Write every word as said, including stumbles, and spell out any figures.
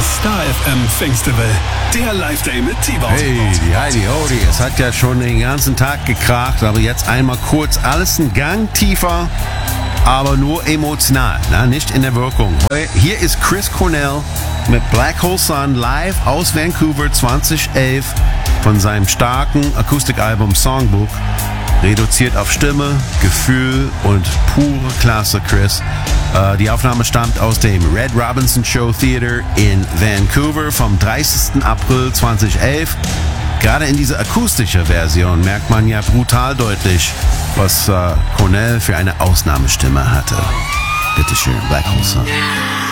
Das Star F M Festival, der Live-Day mit T-Bone. Hey, die Heidi Hodi, es hat ja schon den ganzen Tag gekracht, aber jetzt einmal kurz alles einen Gang tiefer, aber nur emotional, na, nicht in der Wirkung. Hier ist Chris Cornell mit Black Hole Sun live aus Vancouver zwanzig elf von seinem starken Akustikalbum Songbook. Reduziert auf Stimme, Gefühl und pure Klasse, Chris. Äh, die Aufnahme stammt aus dem Red Robinson Show Theater in Vancouver vom dreißigsten April zweitausendelf. Gerade in dieser akustischen Version merkt man ja brutal deutlich, was äh, Cornell für eine Ausnahmestimme hatte. Bitteschön, Black Hole Sun.